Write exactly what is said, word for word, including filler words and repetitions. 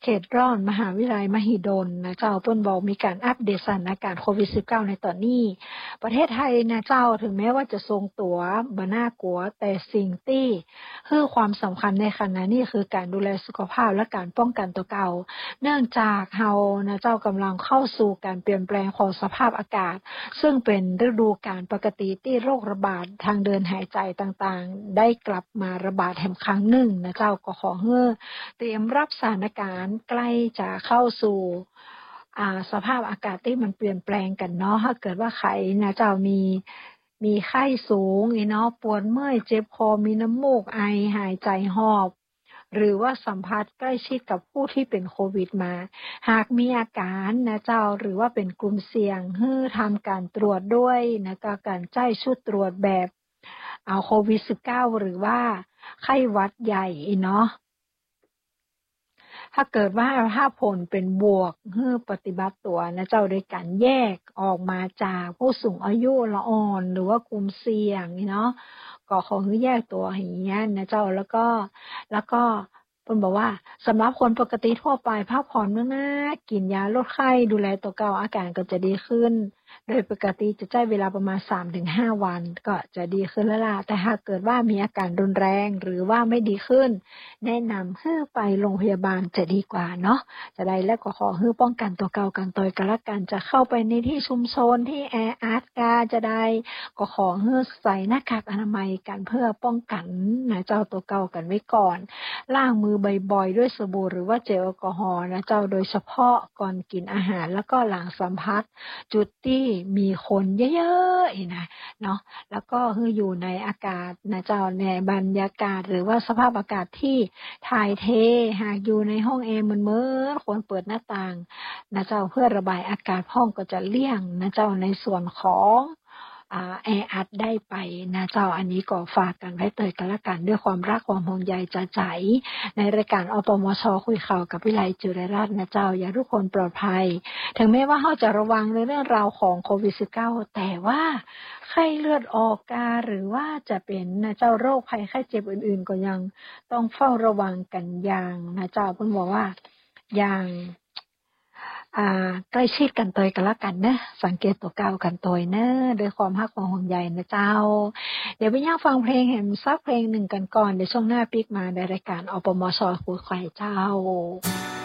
เขตร้อนมหาวิทยาลัยมหิดลนะเจ้าเปิ้นบอกมีการอัปเดตสถานการณ์โควิด สิบเก้า ในตอนนี้ประเทศไทยนะเจ้าถึงแม้ว่าจะทรงตัวบ่น่ากลัวแต่สิ่งที่คือความสำคัญในขณะนี้คือการดูแลสุขภาพและการป้องกันตัวเก่าเนื่องจากเฮานะเจ้ากำลังเข้าสู่การเปลี่ยนแปลงของสภาพอากาศซึ่งเป็นฤดูกาลปกติที่โรคระบาดทางเดินหายใจต่างๆได้กลับมาระบาดแห่งครั้งหนึ่งนะเจ้าก็ขอเฮ้อเตรียมรับสถานการณ์ใกล้จะเข้าสู่อ่าสภาพอากาศที่มันเปลี่ยนแปลงกันเนาะถ้าเกิดว่าใครนะเจ้ามีมีไข้สูงอีเนาะปวดเมื่อยเจ็บคอมีน้ำมูกไอหายใจหอบหรือว่าสัมผัสใกล้ชิดกับผู้ที่เป็นโควิดมาหากมีอาการนะเจ้าหรือว่าเป็นกลุ่มเสี่ยงให้ทำการตรวจด้วยนะก็การใช้ชุดตรวจแบบเอาโควิด สิบเก้า หรือว่าไข้หวัดใหญ่เนาะถ้าเกิดว่าถ้าผลเป็นบวกให้ปฏิบัติตัวนะเจ้าโดยการแยกออกมาจากผู้สูงอายุละอ่อนหรือว่ากลุ่มเสี่ยงเนาะก็ขอให้แยกตัวอย่างเงี้ยนะเจ้าแล้วก็แล้วก็เพิ่นบอกว่าสำหรับคนปกติทั่วไปพักผ่อนมากๆกินยาลดไข้ดูแลตัวเก่าอาการก็จะดีขึ้นโดยปกติจะใช้เวลาประมาณ สามถึงห้า วันก็จะดีขึ้นแล้วล่ะแต่หากเกิดว่ามีอาการรุนแรงหรือว่าไม่ดีขึ้นแนะนำให้ไปโรงพยาบาลจะดีกว่าเนาะจะได้แล้วก็ขอให้ป้องกันตัวเก่ากันต่อยกันละกันจะเข้าไปในที่ชุมชนที่แออัดกาจะได้ก็ขอให้ใส่หน้ากากอนามัยกันเพื่อป้องกันนะเจ้าตัวเก่ากันไว้ก่อนล้างมือบ่อยๆด้วยสบู่หรือว่าเจลแอลกอฮอล์นะเจ้าโดยเฉพาะก่อนกินอาหารแล้วก็หลังสัมผัสจุดที่มีคนเยอะๆนะเนาะแล้วก็คืออยู่ในอากาศนะเจ้าในบรรยากาศหรือว่าสภาพอากาศที่ถ่ายเทหากอยู่ในห้องแอร์มันมืดควรเปิดหน้าต่างนะเจ้าเพื่อระบายอากาศห้องก็จะเลี่ยงนะเจ้าในส่วนของอ่าแออัดได้ไปนะเจ้าอันนี้ก็ฝากกันไว้เตยกันละกันด้วยความรักความห่วงใยจากใจในรายการอปมชคุยข่าวกับวิไลจุฬาราชนะเจ้าอย่าทุกคนปลอดภัยถึงแม้ว่าเราจะระวังในเรื่องราวของโควิด สิบเก้า แต่ว่าไข้เลือดออกกาหรือว่าจะเป็นนะเจ้าโรคภัยไข้เจ็บอื่นๆก็ยังต้องเฝ้าระวังกันอย่างนะเจ้าเพิ่นบอกว่าอย่างอ่าใกล้ชิดกันตอยกันละกันนะสังเกตตัวเก่ากันตอยนะด้วยความรักความห่วงใยนะเจ้าเดี๋ยวไปย่างฟังเพลงแห่งซักเพลงหนึ่งกันก่อนเดี๋ยวช่วงหน้าปิกมาในรายการอปมชคุยข่าวเจ้า